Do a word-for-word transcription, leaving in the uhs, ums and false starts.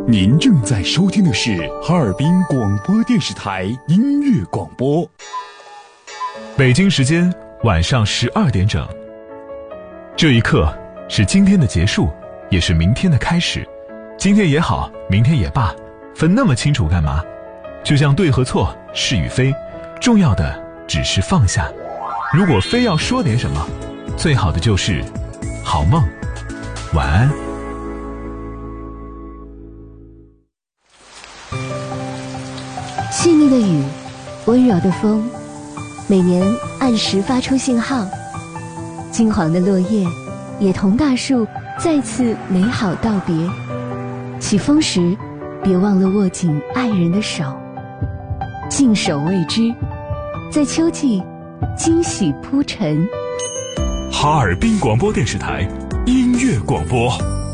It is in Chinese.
您正在收听的是哈尔滨广播电视台音乐广播。 北京时间晚上十二点整。这一刻是今天的结束，也是明天的开始。今天也好，明天也罢，分那么清楚干嘛？就像对和错，是与非，重要的只是放下。如果非要说点什么，最好的就是好梦，晚安。 细腻的雨，温柔的风，每年按时发出信号。金黄的落叶也同大树再次美好道别。起风时，别忘了握紧爱人的手。静守未知，在秋季惊喜铺陈。 哈尔滨广播电视台音乐广播。